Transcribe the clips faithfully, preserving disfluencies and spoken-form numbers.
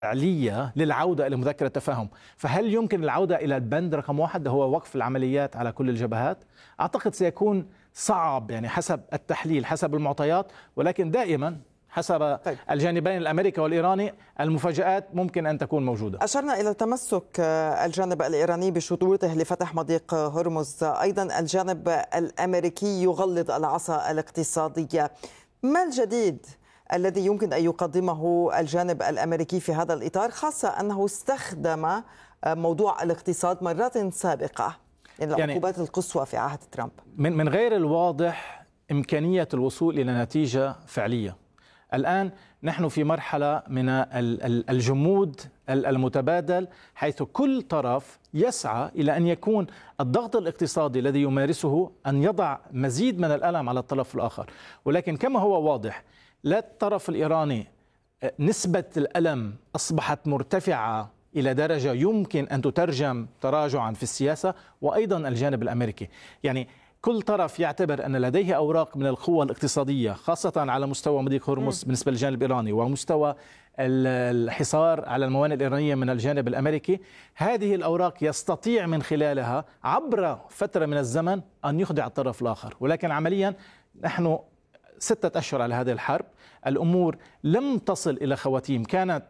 فعلية للعودة إلى مذكرة تفاهم. فهل يمكن العودة إلى البند رقم واحد هو وقف العمليات على كل الجبهات؟ أعتقد سيكون صعب، يعني حسب التحليل حسب المعطيات، ولكن دائما حسب طيب. الجانبين الأمريكي والإيراني المفاجآت ممكن أن تكون موجودة. أشرنا إلى تمسك الجانب الإيراني بشروطه لفتح مضيق هرمز، أيضا الجانب الأمريكي يغلظ العصا الاقتصادية. ما الجديد الذي يمكن أن يقدمه الجانب الأمريكي في هذا الإطار، خاصة أنه استخدم موضوع الاقتصاد مرات سابقة، يعني العقوبات يعني القصوى في عهد ترامب؟ من من غير الواضح إمكانية الوصول إلى نتيجة فعلية. الآن نحن في مرحلة من الجمود المتبادل، حيث كل طرف يسعى إلى أن يكون الضغط الاقتصادي الذي يمارسه أن يضع مزيد من الألم على الطرف الآخر. ولكن كما هو واضح، لا الطرف الإيراني نسبة الألم أصبحت مرتفعة إلى درجة يمكن أن تترجم تراجعا في السياسة، وأيضا الجانب الأمريكي. يعني كل طرف يعتبر أن لديه أوراق من القوة الاقتصادية، خاصة على مستوى مضيق هرمز بالنسبة للجانب الإيراني، ومستوى الحصار على الموانئ الإيرانية من الجانب الأمريكي. هذه الأوراق يستطيع من خلالها عبر فترة من الزمن أن يخضع الطرف الآخر. ولكن عمليا نحن ستة أشهر على هذه الحرب، الأمور لم تصل إلى خواتيم. كانت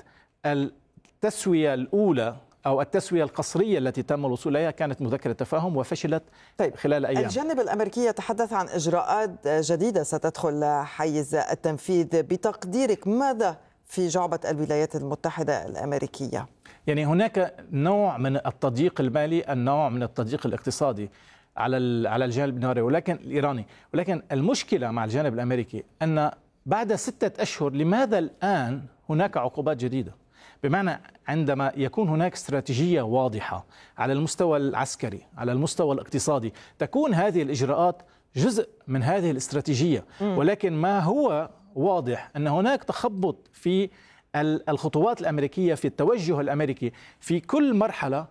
التسوية الأولى أو التسوية القصرية التي تم الوصول إليها كانت مذكرة تفاهم وفشلت طيب. خلال أيام. الجانب الأمريكي يتحدث عن إجراءات جديدة ستدخل حيز التنفيذ، بتقديرك ماذا في جعبة الولايات المتحدة الأمريكية؟ يعني هناك نوع من التضييق المالي، النوع من التضييق الاقتصادي على على الجانب الإيراني، ولكن الإيراني ولكن المشكلة مع الجانب الأمريكي أن بعد ستة أشهر لماذا الآن هناك عقوبات جديدة؟ بمعنى عندما يكون هناك استراتيجية واضحة على المستوى العسكري، على المستوى الاقتصادي، تكون هذه الإجراءات جزء من هذه الاستراتيجية. ولكن ما هو واضح أن هناك تخبط في الخطوات الأمريكية، في التوجه الأمريكي في كل مرحلة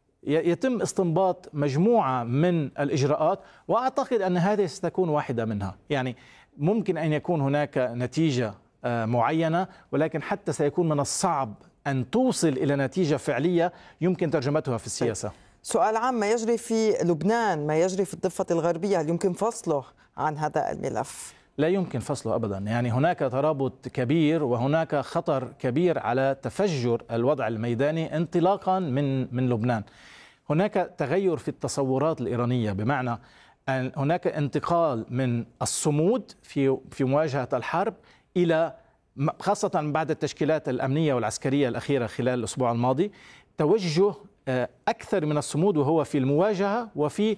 يتم استنباط مجموعة من الإجراءات، وأعتقد أن هذه ستكون واحدة منها. يعني ممكن أن يكون هناك نتيجة معينة، ولكن حتى سيكون من الصعب أن توصل إلى نتيجة فعلية يمكن ترجمتها في السياسة. سؤال عام، ما يجري في لبنان، ما يجري في الضفة الغربية، هل يمكن فصله عن هذا الملف؟ لا يمكن فصله أبدا. يعني هناك ترابط كبير وهناك خطر كبير على تفجر الوضع الميداني انطلاقا من من لبنان. هناك تغير في التصورات الإيرانية، بمعنى أن هناك انتقال من الصمود في في مواجهة الحرب إلى، خاصة بعد التشكيلات الأمنية والعسكرية الأخيرة خلال الأسبوع الماضي، توجه أكثر من الصمود، وهو في المواجهة وفي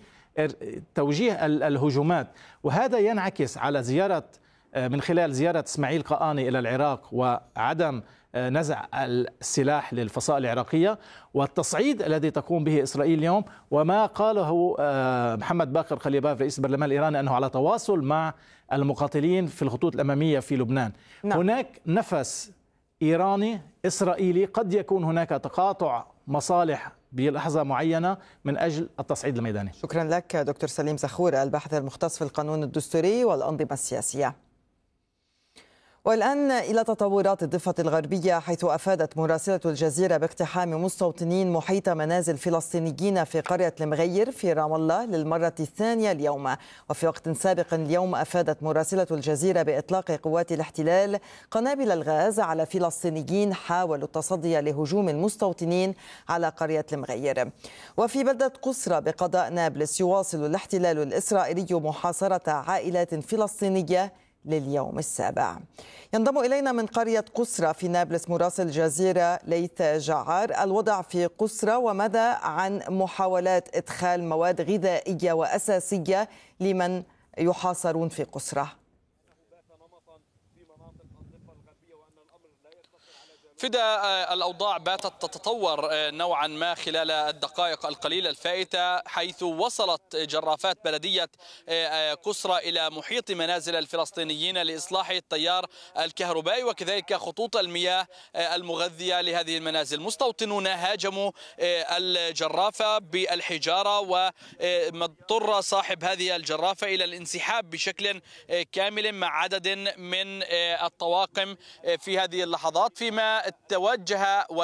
توجيه الهجومات. وهذا ينعكس على زيارة من خلال زيارة إسماعيل قآني إلى العراق وعدم نزع السلاح للفصائل العراقية، والتصعيد الذي تقوم به إسرائيل اليوم، وما قاله محمد باقر خليباف رئيس البرلمان الإيراني أنه على تواصل مع المقاتلين في الخطوط الأمامية في لبنان. نعم. هناك نفس إيراني إسرائيلي، قد يكون هناك تقاطع مصالح بلحظة معينة من أجل التصعيد الميداني. شكرا لك دكتور سليم زخور، الباحث المختص في القانون الدستوري والأنظمة السياسية. والآن إلى تطورات الضفة الغربية، حيث أفادت مراسلة الجزيرة باقتحام مستوطنين محيط منازل فلسطينيين في قرية المغير في رام الله للمرة الثانية اليوم. وفي وقت سابق اليوم أفادت مراسلة الجزيرة بإطلاق قوات الاحتلال قنابل الغاز على فلسطينيين حاولوا التصدي لهجوم المستوطنين على قرية المغير. وفي بلدة قسرة بقضاء نابلس يواصل الاحتلال الإسرائيلي محاصرة عائلات فلسطينية لليوم السابع. ينضم إلينا من قرية قسرة في نابلس مراسل الجزيرة ليث جعار. الوضع في قسرة، وماذا عن محاولات إدخال مواد غذائية وأساسية لمن يحاصرون في قسرة؟ فدا الأوضاع باتت تتطور نوعا ما خلال الدقائق القليلة الفائتة، حيث وصلت جرافات بلدية قسرة إلى محيط منازل الفلسطينيين لإصلاح التيار الكهربائي وكذلك خطوط المياه المغذية لهذه المنازل. مستوطنون هاجموا الجرافة بالحجارة، واضطر صاحب هذه الجرافة إلى الانسحاب بشكل كامل مع عدد من الطواقم في هذه اللحظات، فيما توجه